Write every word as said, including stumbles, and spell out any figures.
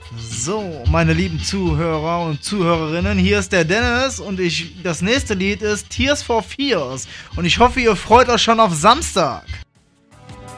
So, meine lieben Zuhörer und Zuhörerinnen, hier ist der Dennis und ich, das nächste Lied ist Tears for Fears und ich hoffe, ihr freut euch schon auf Samstag.